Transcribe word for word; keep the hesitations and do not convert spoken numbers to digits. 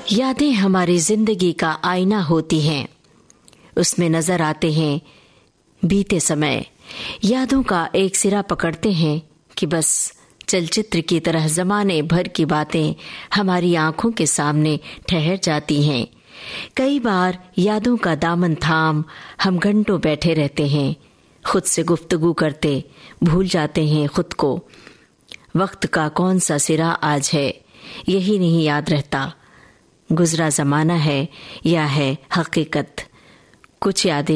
यादें हमारी जिंदगी का आईना होती हैं। उसमें नजर आते हैं बीते समय। यादों का एक सिरा पकड़ते हैं कि बस चलचित्र की तरह जमाने भर की बातें हमारी आंखों के सामने ठहर जाती हैं। कई बार यादों का दामन थाम हम घंटों बैठे रहते हैं, खुद से गुफ्तगू करते भूल जाते हैं खुद को। वक्त का कौन सा सिरा आज है यही नहीं याद रहता, गुजरा जमाना है या है हकीकत। कुछ यादें